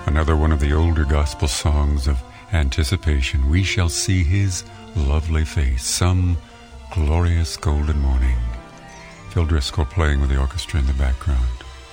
Another one of the older gospel songs of anticipation. We shall see his lovely face some glorious golden morning. Phil Driscoll playing with the orchestra in the background.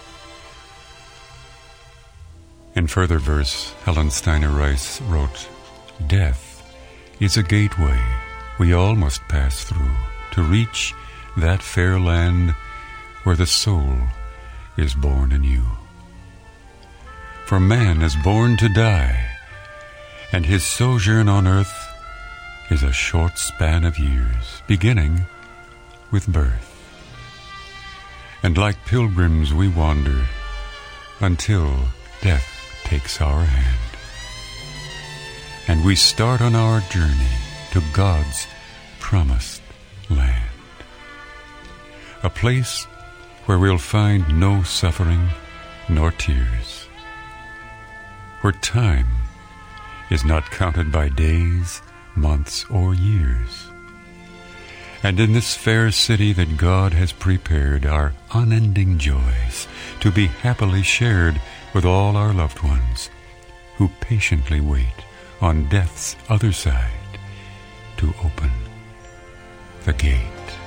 In further verse, Helen Steiner Rice wrote, "Death is a gateway we all must pass through to reach that fair land where the soul is born anew. For man is born to die, and his sojourn on earth is a short span of years, beginning with birth. And like pilgrims we wander until death takes our hand, and we start on our journey to God's promised land, a place where we'll find no suffering nor tears, where time is not counted by days, months, or years. And in this fair city that God has prepared are unending joys to be happily shared with all our loved ones who patiently wait on death's other side to open the gate."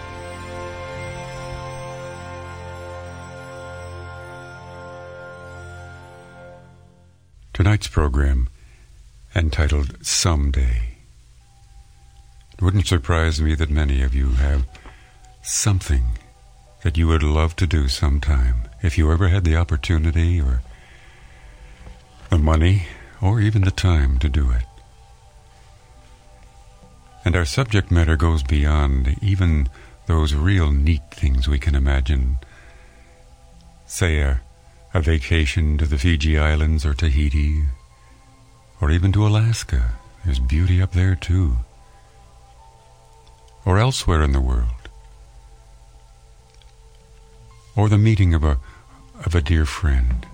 Tonight's program, entitled Someday. It wouldn't surprise me that many of you have something that you would love to do sometime, if you ever had the opportunity or the money or even the time to do it. And our subject matter goes beyond even those real neat things we can imagine, say a vacation to the Fiji Islands or Tahiti, or even to Alaska. There's beauty up there too. Or elsewhere in the world. Or the meeting of a dear friend.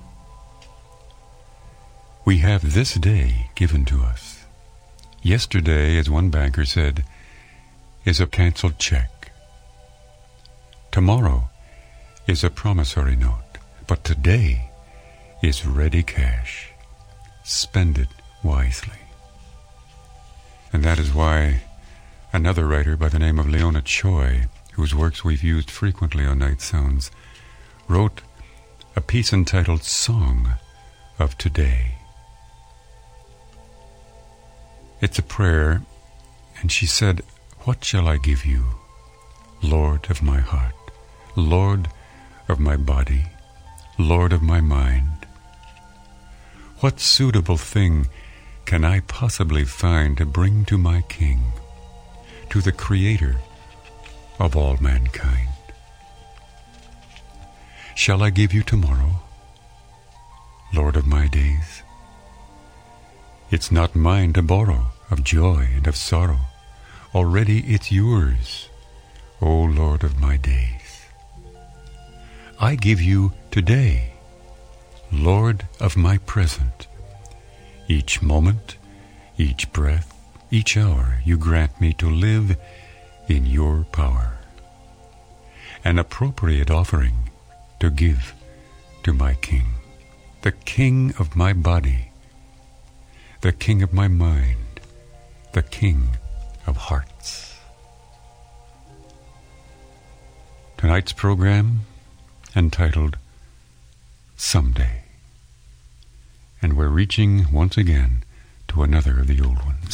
We have this day given to us. Yesterday, as one banker said, is a canceled check. Tomorrow is a promissory note. But today is ready cash. Spend it wisely. And that is why another writer by the name of Leona Choi, whose works we've used frequently on Night Sounds, wrote a piece entitled Song of Today. It's a prayer, and she said, "What shall I give you, Lord of my heart, Lord of my body, Lord of my mind? What suitable thing can I possibly find to bring to my King, to the Creator of all mankind? Shall I give you tomorrow, Lord of my days? It's not mine to borrow of joy and of sorrow. Already it's yours, O Lord of my days. I give you today, Lord of my present. Each moment, each breath, each hour you grant me to live in your power. An appropriate offering to give to my King, the King of my body, the King of my mind, the King of hearts." Tonight's program, entitled Someday. And we're reaching once again to another of the old ones.